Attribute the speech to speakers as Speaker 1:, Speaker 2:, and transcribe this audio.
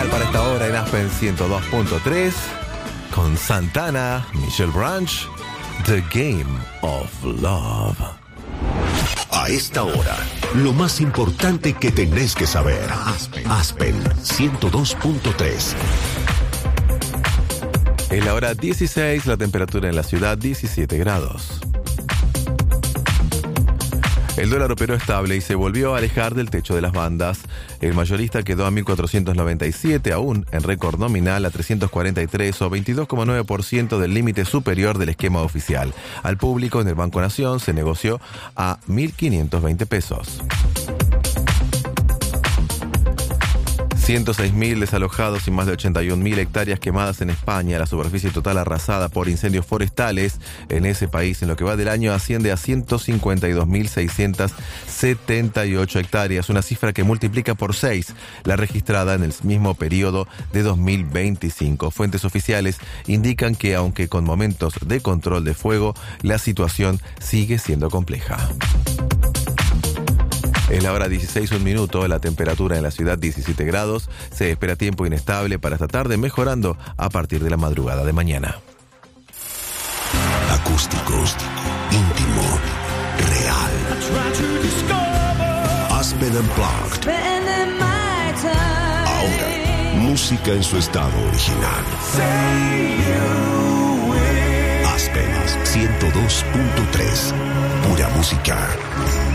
Speaker 1: Real para esta hora en Aspen 102.3 con Santana, Michelle Branch, The Game of Love.
Speaker 2: A esta hora, lo más importante que tenés que saber. Aspen 102.3.
Speaker 1: Es la hora 16, la temperatura en la ciudad 17 grados. El dólar operó estable y se volvió a alejar del techo de las bandas. El mayorista quedó a 1.497, aún en récord nominal a 343 o 22,9% del límite superior del esquema oficial. Al público en el Banco Nación se negoció a 1.520 pesos. 106.000 desalojados y más de 81.000 hectáreas quemadas en España. La superficie total arrasada por incendios forestales en ese país en lo que va del año asciende a 152.678 hectáreas, una cifra que multiplica por 6 la registrada en el mismo periodo de 2025. Fuentes oficiales indican que, aunque con momentos de control de fuego, la situación sigue siendo compleja. Es la hora 16, un minuto, la temperatura en la ciudad 17 grados. Se espera tiempo inestable para esta tarde, mejorando a partir de la madrugada de mañana.
Speaker 2: Acústico, íntimo, real. Aspen Unplugged. Ahora, música en su estado original. Aspen 102.3. Pura música.